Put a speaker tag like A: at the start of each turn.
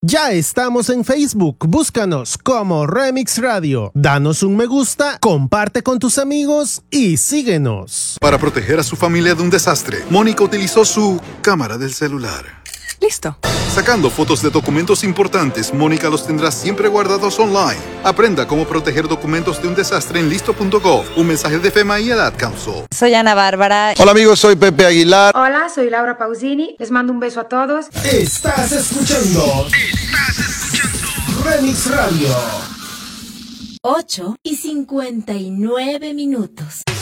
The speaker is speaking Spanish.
A: Ya estamos en Facebook, búscanos como Remix Radio. Danos un me gusta, comparte con tus amigos y síguenos.
B: Para proteger a su familia de un desastre, Mónica utilizó su cámara del celular.
C: Listo.
B: Sacando fotos de documentos importantes, Mónica los tendrá siempre guardados online. Aprenda cómo proteger documentos de un desastre en listo.gov. Un mensaje de FEMA y el Ad Council.
D: Soy Ana Bárbara.
E: Hola amigos, soy Pepe Aguilar.
F: Hola, soy Laura Pausini. Les mando un beso a todos.
A: Estás escuchando Remix Radio.
G: 8:59.